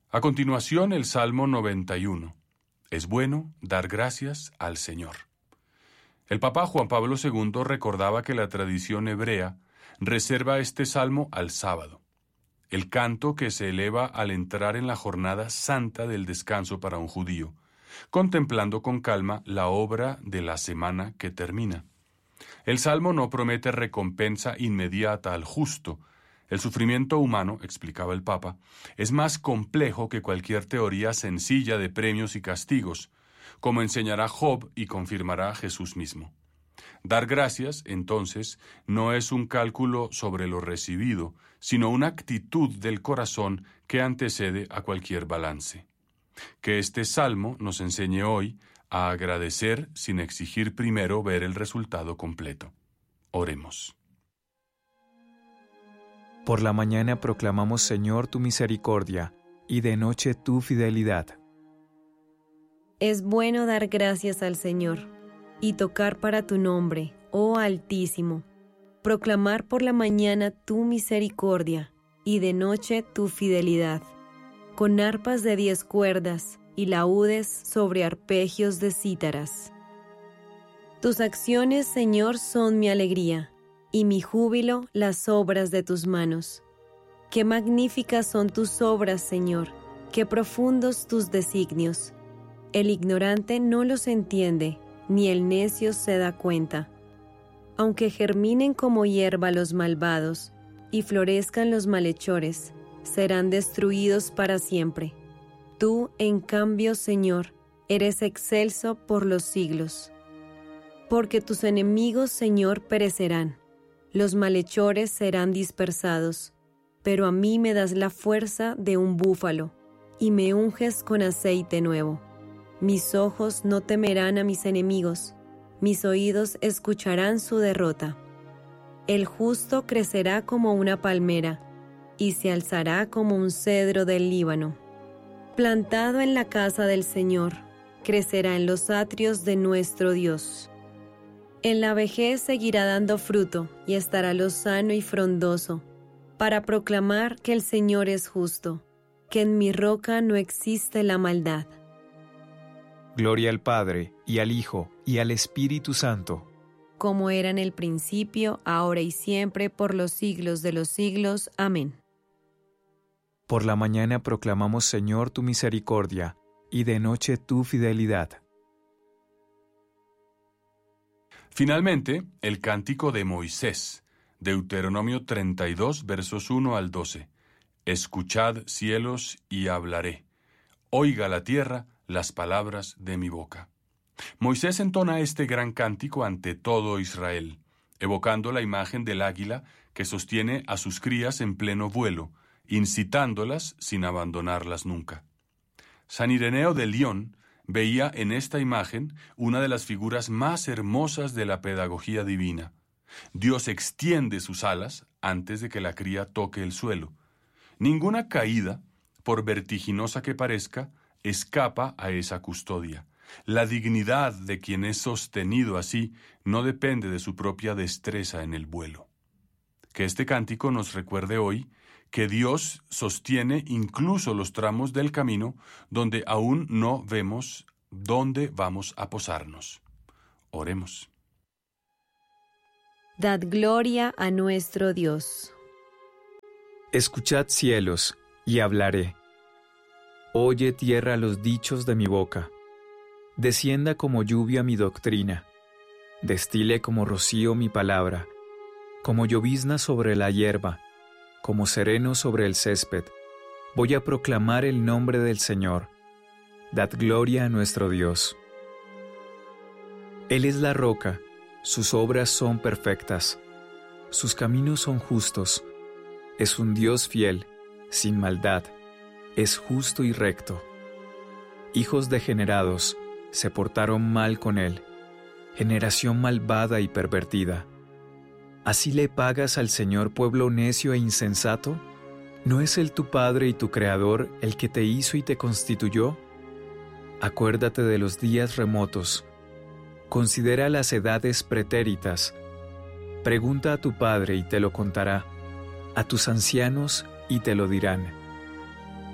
A continuación, el Salmo 91. Es bueno dar gracias al Señor. El Papa Juan Pablo II recordaba que la tradición hebrea reserva este salmo al sábado, el canto que se eleva al entrar en la jornada santa del descanso para un judío, contemplando con calma la obra de la semana que termina. El salmo no promete recompensa inmediata al justo. El sufrimiento humano, explicaba el Papa, es más complejo que cualquier teoría sencilla de premios y castigos, como enseñará Job y confirmará Jesús mismo. Dar gracias, entonces, no es un cálculo sobre lo recibido, sino una actitud del corazón que antecede a cualquier balance. Que este salmo nos enseñe hoy a agradecer sin exigir primero ver el resultado completo. Oremos. Por la mañana proclamamos, Señor, tu misericordia, y de noche tu fidelidad. Es bueno dar gracias al Señor, y tocar para tu nombre, oh Altísimo, proclamar por la mañana tu misericordia, y de noche tu fidelidad, con arpas de 10 cuerdas, y laúdes sobre arpegios de cítaras. Tus acciones, Señor, son mi alegría, y mi júbilo las obras de tus manos. Qué magníficas son tus obras, Señor, qué profundos tus designios. El ignorante no los entiende, ni el necio se da cuenta. Aunque germinen como hierba los malvados, y florezcan los malhechores, serán destruidos para siempre. Tú, en cambio, Señor, eres excelso por los siglos. Porque tus enemigos, Señor, perecerán. Los malhechores serán dispersados, pero a mí me das la fuerza de un búfalo, y me unges con aceite nuevo. Mis ojos no temerán a mis enemigos, mis oídos escucharán su derrota. El justo crecerá como una palmera, y se alzará como un cedro del Líbano. Plantado en la casa del Señor, crecerá en los atrios de nuestro Dios. En la vejez seguirá dando fruto y estará lozano y frondoso, para proclamar que el Señor es justo, que en mi roca no existe la maldad. Gloria al Padre, y al Hijo, y al Espíritu Santo. Como era en el principio, ahora y siempre, por los siglos de los siglos. Amén. Por la mañana proclamamos, Señor, tu misericordia, y de noche tu fidelidad. Finalmente, el cántico de Moisés, Deuteronomio 32, versos 1 al 12. Escuchad, cielos, y hablaré. Oiga la tierra las palabras de mi boca. Moisés entona este gran cántico ante todo Israel, evocando la imagen del águila que sostiene a sus crías en pleno vuelo, incitándolas sin abandonarlas nunca. San Ireneo de León veía en esta imagen una de las figuras más hermosas de la pedagogía divina. Dios extiende sus alas antes de que la cría toque el suelo. Ninguna caída, por vertiginosa que parezca, escapa a esa custodia. La dignidad de quien es sostenido así no depende de su propia destreza en el vuelo. Que este cántico nos recuerde hoy que Dios sostiene incluso los tramos del camino donde aún no vemos dónde vamos a posarnos. Oremos. Dad gloria a nuestro Dios. Escuchad, cielos, y hablaré. Oye, tierra, los dichos de mi boca. Descienda como lluvia mi doctrina. Destile como rocío mi palabra, como llovizna sobre la hierba, como sereno sobre el césped. Voy a proclamar el nombre del Señor. Dad gloria a nuestro Dios. Él es la roca, sus obras son perfectas, sus caminos son justos. Es un Dios fiel, sin maldad, es justo y recto. Hijos degenerados se portaron mal con él, generación malvada y pervertida. ¿Así le pagas al Señor, pueblo necio e insensato? ¿No es Él tu Padre y tu Creador el que te hizo y te constituyó? Acuérdate de los días remotos. Considera las edades pretéritas. Pregunta a tu Padre y te lo contará, a tus ancianos y te lo dirán.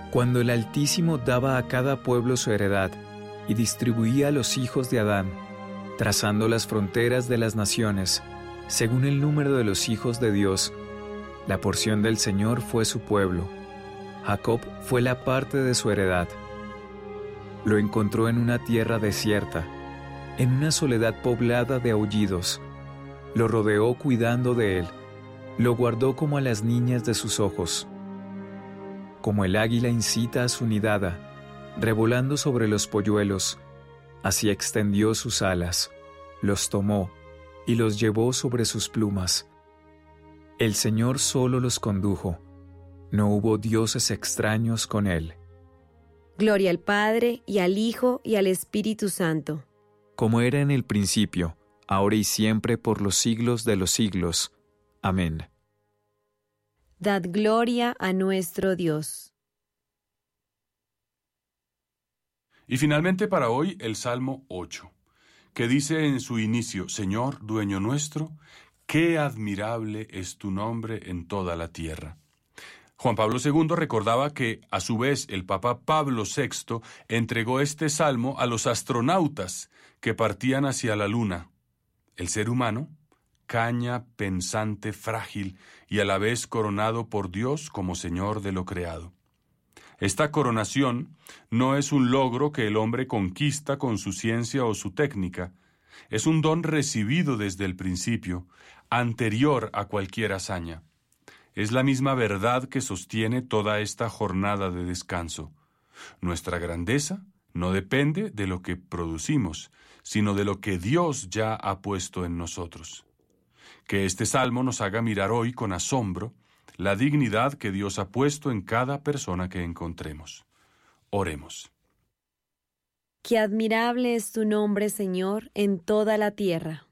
Cuando el Altísimo daba a cada pueblo su heredad y distribuía a los hijos de Adán, trazando las fronteras de las naciones, según el número de los hijos de Dios, la porción del Señor fue su pueblo. Jacob fue la parte de su heredad. Lo encontró en una tierra desierta, en una soledad poblada de aullidos. Lo rodeó cuidando de él, lo guardó como a las niñas de sus ojos. Como el águila incita a su nidada, revolando sobre los polluelos, así extendió sus alas, los tomó y los llevó sobre sus plumas. El Señor solo los condujo, no hubo dioses extraños con él. Gloria al Padre, y al Hijo, y al Espíritu Santo. Como era en el principio, ahora y siempre, por los siglos de los siglos. Amén. Dad gloria a nuestro Dios. Y finalmente para hoy el Salmo 8, que dice en su inicio: Señor, dueño nuestro, qué admirable es tu nombre en toda la tierra. Juan Pablo II recordaba que, a su vez, el Papa Pablo VI entregó este salmo a los astronautas que partían hacia la Luna. El ser humano, caña pensante frágil y a la vez coronado por Dios como Señor de lo creado. Esta coronación no es un logro que el hombre conquista con su ciencia o su técnica, es un don recibido desde el principio, anterior a cualquier hazaña. Es la misma verdad que sostiene toda esta jornada de descanso. Nuestra grandeza no depende de lo que producimos, sino de lo que Dios ya ha puesto en nosotros. Que este salmo nos haga mirar hoy con asombro la dignidad que Dios ha puesto en cada persona que encontremos. Oremos. Qué admirable es tu nombre, Señor, en toda la tierra.